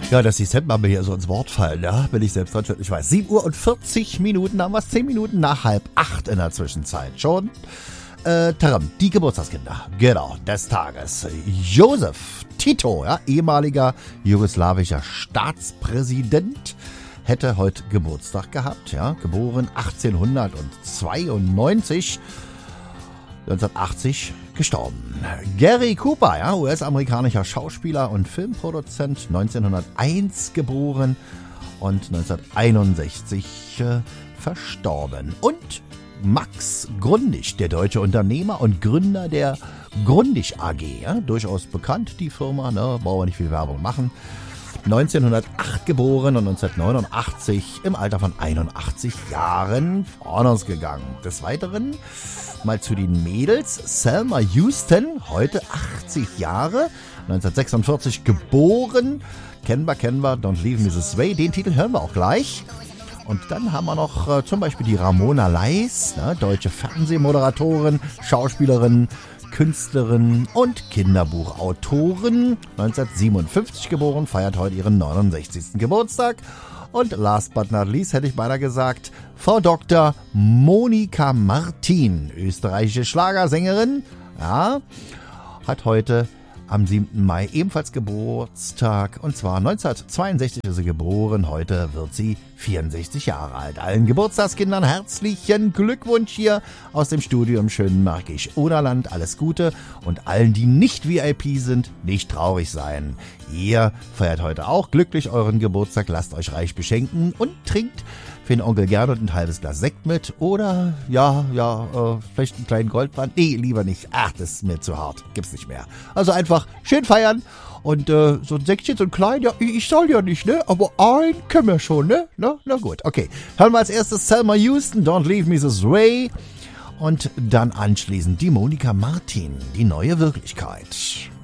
Ja, dass die Sendmappe hier so ins Wort fallen, ja, bin ich selbst dran schuld. Ich weiß, 7 Uhr und 40 Minuten, haben wir es 10 Minuten nach 7:30 in der Zwischenzeit schon. Die Geburtstagskinder, genau, des Tages. Josef Tito, ja, ehemaliger jugoslawischer Staatspräsident, hätte heute Geburtstag gehabt, ja, geboren 1892, 1980 gestorben. Gary Cooper, ja, US-amerikanischer Schauspieler und Filmproduzent, 1901 geboren und 1961 verstorben. Und Max Grundig, der deutsche Unternehmer und Gründer der Grundig AG, ja, durchaus bekannt, die Firma, ne, brauchen wir nicht viel Werbung machen. 1908 geboren und 1989 im Alter von 81 Jahren von uns gegangen. Des Weiteren mal zu den Mädels. Selma Houston, heute 80 Jahre, 1946 geboren. Kennen wir, Don't Leave Me This Way. Den Titel hören wir auch gleich. Und dann haben wir noch zum Beispiel die Ramona Leis, ne, deutsche Fernsehmoderatorin, Schauspielerin, Künstlerin und Kinderbuchautorin, 1957 geboren, feiert heute ihren 69. Geburtstag. Und last but not least hätte ich beinahe gesagt, Frau Dr. Monika Martin, österreichische Schlagersängerin, ja, hat heute am 7. Mai ebenfalls Geburtstag, und zwar 1962 ist sie geboren, heute wird sie 64 Jahre alt. Allen Geburtstagskindern herzlichen Glückwunsch hier aus dem Studio im schönen Märkisch-Oderland, alles Gute, und allen, die nicht VIP sind, nicht traurig sein. Ihr feiert heute auch glücklich euren Geburtstag, lasst euch reich beschenken und trinkt für den Onkel Gernot ein halbes Glas Sekt mit oder, vielleicht einen kleinen Goldbrand. Nee, lieber nicht. Ach, das ist mir zu hart. Gibt's nicht mehr. Also einfach schön feiern und so ein Sektchen, so ein klein, ja, ich soll ja nicht, ne? Aber ein können wir schon, ne? Na gut, okay. Hören wir als erstes Selma Houston, Don't Leave Me This Way. Und dann anschließend die Monika Martin, die neue Wirklichkeit.